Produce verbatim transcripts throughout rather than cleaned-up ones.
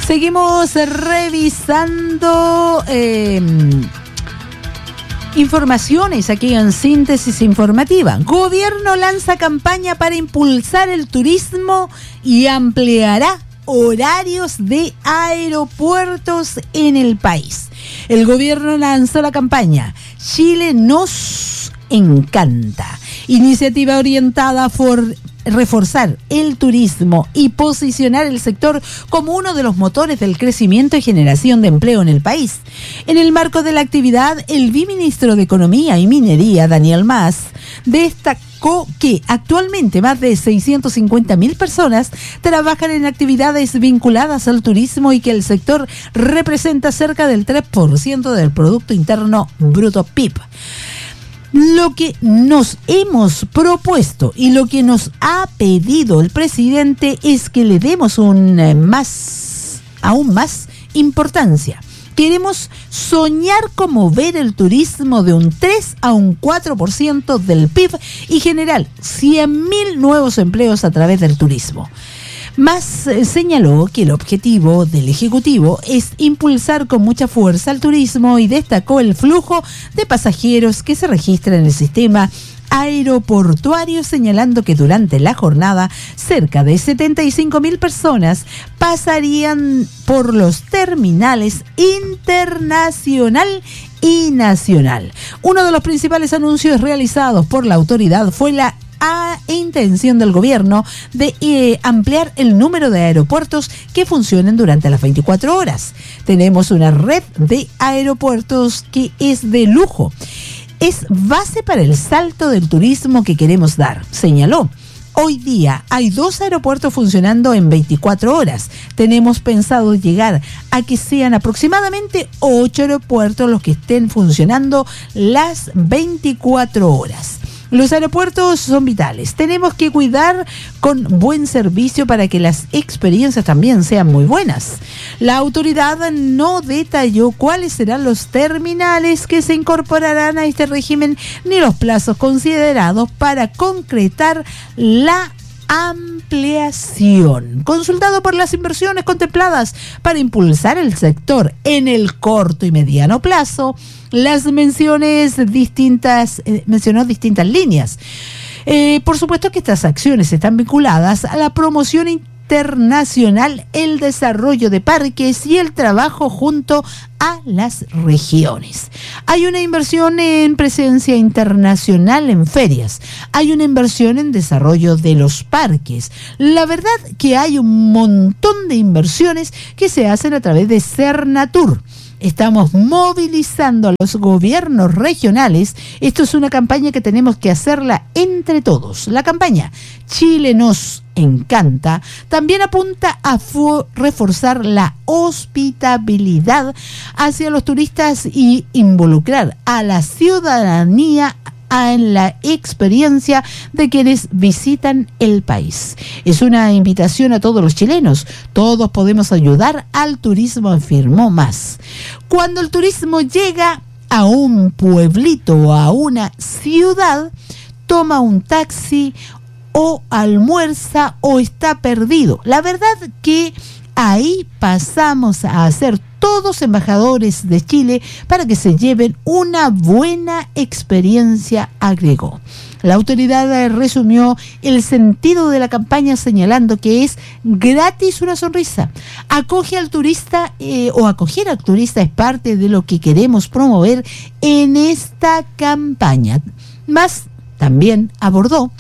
Seguimos revisando eh, informaciones aquí en Síntesis Informativa. Gobierno lanza campaña para impulsar el turismo y ampliará horarios de aeropuertos en el país. El gobierno lanzó la campaña Chile nos encanta, iniciativa orientada a for- reforzar el turismo y posicionar el sector como uno de los motores del crecimiento y generación de empleo en el país. En el marco de la actividad, el viceministro de Economía y Minería, Daniel Mas, destacó que actualmente más de seiscientas cincuenta mil personas trabajan en actividades vinculadas al turismo y que el sector representa cerca del tres por ciento del Producto Interno Bruto P I B. Lo que nos hemos propuesto y lo que nos ha pedido el presidente es que le demos un eh, más, aún más importancia. Queremos soñar como ver el turismo de un tres a un cuatro por ciento del P I B y generar cien mil nuevos empleos a través del turismo. Más eh, señaló que el objetivo del Ejecutivo es impulsar con mucha fuerza el turismo y destacó el flujo de pasajeros que se registra en el sistema aeroportuario, señalando que durante la jornada cerca de setenta y cinco mil personas pasarían por los terminales internacional y nacional. Uno de los principales anuncios realizados por la autoridad fue la a intención del gobierno de eh, ampliar el número de aeropuertos que funcionen durante las veinticuatro horas. Tenemos una red de aeropuertos que es de lujo. Es base para el salto del turismo que queremos dar, señaló. Hoy día hay dos aeropuertos funcionando en veinticuatro horas. Tenemos pensado llegar a que sean aproximadamente ocho aeropuertos los que estén funcionando las veinticuatro horas. Los aeropuertos son vitales. Tenemos que cuidar con buen servicio para que las experiencias también sean muy buenas. La autoridad no detalló cuáles serán los terminales que se incorporarán a este régimen ni los plazos considerados para concretar la ampliación. Consultado por las inversiones contempladas para impulsar el sector en el corto y mediano plazo, las menciones distintas, eh, mencionó distintas líneas. Eh, por supuesto que estas acciones están vinculadas a la promoción internacional, el desarrollo de parques y el trabajo junto a las regiones. Hay una inversión en presencia internacional en ferias, hay una inversión en desarrollo de los parques. La verdad que hay un montón de inversiones que se hacen a través de Cernatur. Estamos movilizando a los gobiernos regionales. Esto es una campaña que tenemos que hacerla entre todos. La campaña Chile nos encanta también apunta a fu- reforzar la hospitabilidad hacia los turistas y involucrar a la ciudadanía en la experiencia de quienes visitan el país. Es una invitación a todos los chilenos. Todos podemos ayudar al turismo, afirmó Mas. Cuando el turismo llega a un pueblito o a una ciudad, toma un taxi o almuerza o está perdido. La verdad que ahí pasamos a ser todos embajadores de Chile para que se lleven una buena experiencia, agregó. La autoridad resumió el sentido de la campaña señalando que es gratis una sonrisa. Acoge al turista eh, o acoger al turista es parte de lo que queremos promover en esta campaña. Más también abordó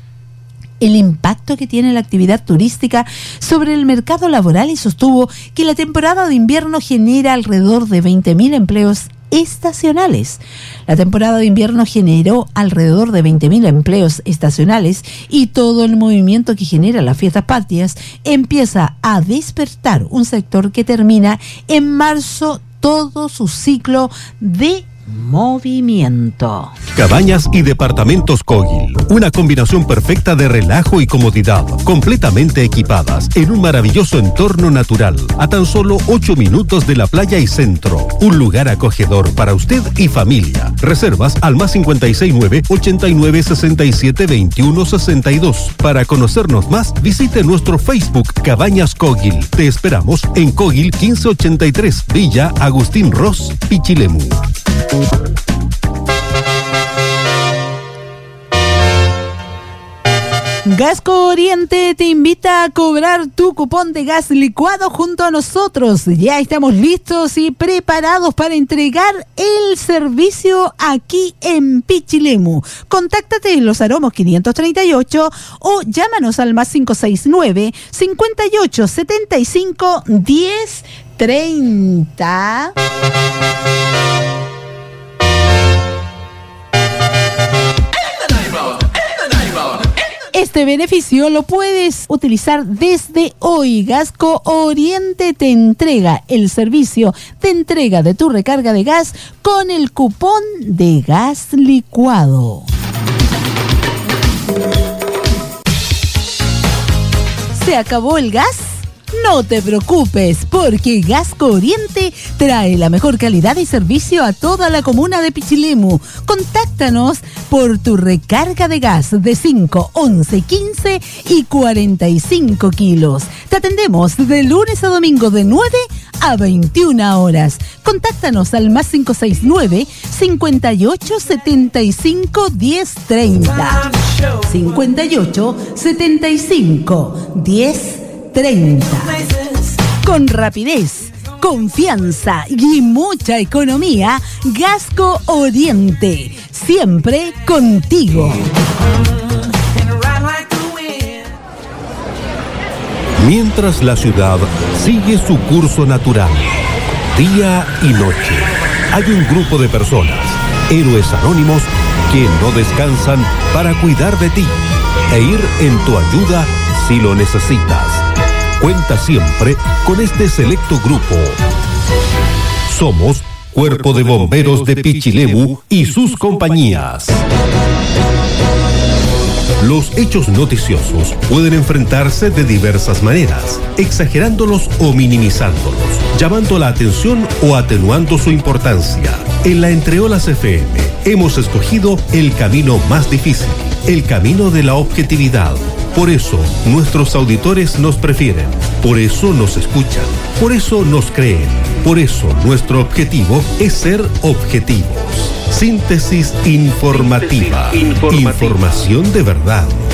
el impacto que tiene la actividad turística sobre el mercado laboral y sostuvo que la temporada de invierno genera alrededor de veinte mil empleos estacionales. La temporada de invierno generó alrededor de veinte mil empleos estacionales y todo el movimiento que genera las fiestas patrias empieza a despertar un sector que termina en marzo todo su ciclo de movimiento. Cabañas y departamentos Kogil, una combinación perfecta de relajo y comodidad, completamente equipadas en un maravilloso entorno natural, a tan solo ocho minutos de la playa y centro. Un lugar acogedor para usted y familia. Reservas al más cincuenta y seis nueve, ochenta y nueve, sesenta y siete, veintiuno, sesenta y dos. Para conocernos más, visite nuestro Facebook Cabañas Kogil. Te esperamos en Kogil quince ochenta y tres, Villa Agustín Ross, Pichilemu. Gasco Oriente te invita a cobrar tu cupón de gas licuado junto a nosotros. Ya estamos listos y preparados para entregar el servicio aquí en Pichilemu. Contáctate en Los Aromos quinientos treinta y ocho o llámanos al más cinco seis nueve, cincuenta y ocho, setenta y cinco, diez, treinta. Este beneficio lo puedes utilizar desde hoy. Gasco Oriente te entrega el servicio de entrega de tu recarga de gas con el cupón de gas licuado. ¿Se acabó el gas? No te preocupes, porque Gasco Oriente trae la mejor calidad y servicio a toda la comuna de Pichilemu. Contáctanos por tu recarga de gas de cinco, once, quince y cuarenta y cinco kilos. Te atendemos de lunes a domingo de nueve a veintiuna horas. Contáctanos al más cinco seis nueve, cincuenta y ocho, setenta y cinco, diez, treinta. cincuenta y ocho, setenta y cinco, diez, treinta. Con rapidez, confianza y mucha economía, Gasco Oriente, siempre contigo. Mientras la ciudad sigue su curso natural, día y noche, hay un grupo de personas, héroes anónimos, que no descansan para cuidar de ti e ir en tu ayuda si lo necesitas. Cuenta siempre con este selecto grupo. Somos Cuerpo de Bomberos de Pichilemu y sus compañías. Los hechos noticiosos pueden enfrentarse de diversas maneras, exagerándolos o minimizándolos, llamando la atención o atenuando su importancia. En la Entreolas F M hemos escogido el camino más difícil, el camino de la objetividad. Por eso nuestros auditores nos prefieren, por eso nos escuchan, por eso nos creen, por eso nuestro objetivo es ser objetivos. Síntesis informativa. Síntesis informativa. Información de verdad.